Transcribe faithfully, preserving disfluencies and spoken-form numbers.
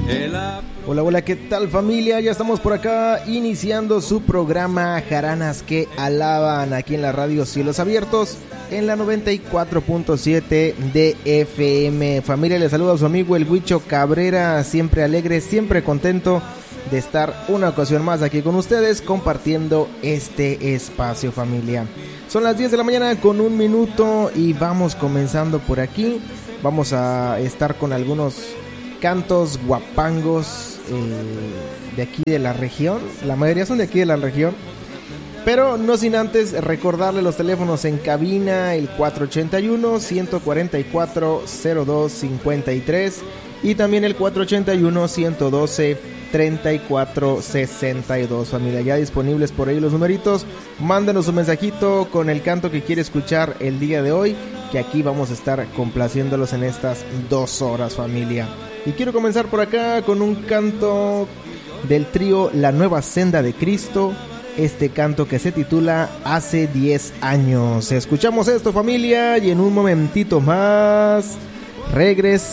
Hola, hola, ¿qué tal familia? Ya estamos por acá iniciando su programa Jaranas que Alaban aquí en la radio Cielos Abiertos en la noventa y cuatro punto siete de F M. Familia, les saluda a su amigo el Huicho Cabrera, siempre alegre, siempre contento de estar una ocasión más aquí con ustedes compartiendo este espacio, familia. Son las diez de la mañana con un minuto y vamos comenzando por aquí. Vamos a estar con algunos cantos guapangos eh, de aquí de la región. La mayoría son de aquí de la región, pero no sin antes recordarle los teléfonos en cabina: el cuatro ochenta y uno, ciento cuarenta y cuatro, cero dos cincuenta y tres y también el cuatro ochenta y uno, ciento doce, treinta y cuatro sesenta y dos. Familia, ya disponibles por ahí los numeritos. Mándenos un mensajito con el canto que quiere escuchar el día de hoy, que aquí vamos a estar complaciéndolos en estas dos horas, familia. Y quiero comenzar por acá con un canto del trío La Nueva Senda de Cristo. Este canto que se titula Hace diez años. Escuchamos esto, familia, y en un momentito más regresamos.